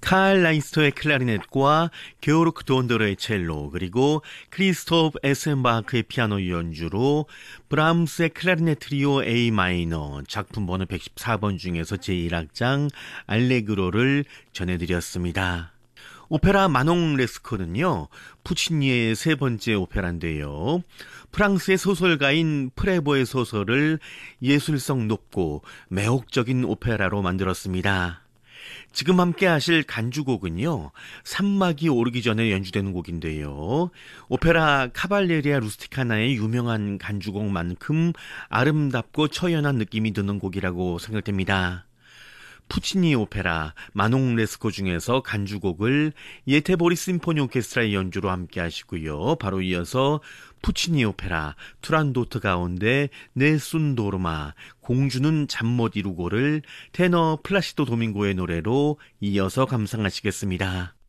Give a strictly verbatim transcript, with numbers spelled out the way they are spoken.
칼 라이스터의 클라리넷과 게오르크 돈더러의 첼로, 그리고 크리스토프 에센바크의 피아노 연주로 브람스의 클라리넷 트리오 A 마이너 작품 번호 백십사 번 중에서 제일 악장 알레그로를 전해드렸습니다. 오페라 마농 레스코는요, 푸치니의 세 번째 오페라인데요. 프랑스의 소설가인 프레보의 소설을 예술성 높고 매혹적인 오페라로 만들었습니다. 지금 함께 하실 간주곡은요, 산막이 오르기 전에 연주되는 곡인데요. 오페라 카발레리아 루스티카나의 유명한 간주곡만큼 아름답고 처연한 느낌이 드는 곡이라고 생각됩니다. 푸치니 오페라 마농 레스코 중에서 간주곡을 예테보리 심포니 오케스트라의 연주로 함께 하시고요. 바로 이어서 푸치니 오페라 투란도트 가운데 네순 도르마 공주는 잠 못 이루고를 테너 플라시도 도밍고의 노래로 이어서 감상하시겠습니다.